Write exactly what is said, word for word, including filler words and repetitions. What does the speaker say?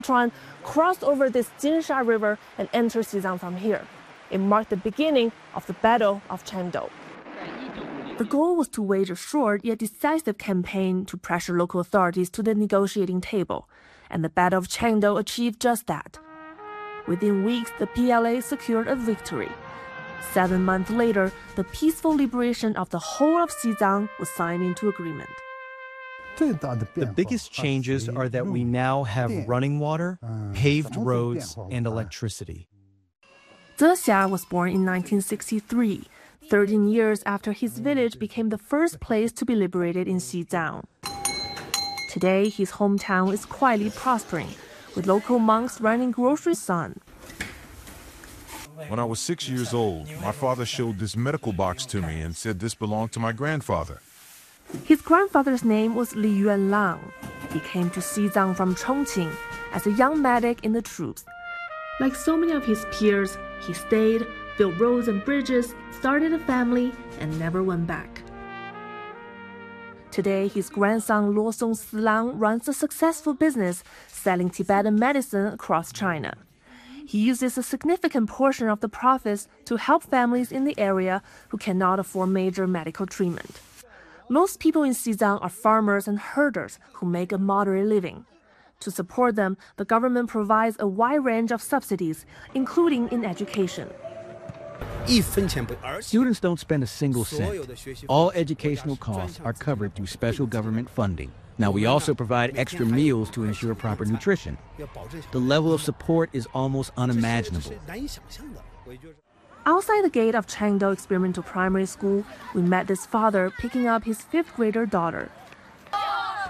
Chuan crossed over this Jinsha River and entered Xizang from here. It marked the beginning of the Battle of Chengdu. The goal was to wage a short yet decisive campaign to pressure local authorities to the negotiating table, and the Battle of Chengdu achieved just that. Within weeks, the P L A secured a victory. Seven months later, the peaceful liberation of the whole of Xizang was signed into agreement. The biggest changes are that we now have running water, paved roads, and electricity. Zhe Xia was born in nineteen sixty-three, thirteen years after his village became the first place to be liberated in Xizang. Today, his hometown is quietly prospering, with local monks running grocery sun. When I was six years old, my father showed this medical box to me and said this belonged to my grandfather. His grandfather's name was Li Yuanlang. He came to Xizang from Chongqing as a young medic in the troops. Like so many of his peers, he stayed, built roads and bridges, started a family, and never went back. Today, his grandson Luo Song Silang runs a successful business selling Tibetan medicine across China. He uses a significant portion of the profits to help families in the area who cannot afford major medical treatment. Most people in Xizang are farmers and herders who make a moderate living. To support them, the government provides a wide range of subsidies, including in education. Students don't spend a single cent. All educational costs are covered through special government funding. Now, we also provide extra meals to ensure proper nutrition. The level of support is almost unimaginable. Outside the gate of Chengdu Experimental Primary School, we met this father picking up his fifth grader daughter.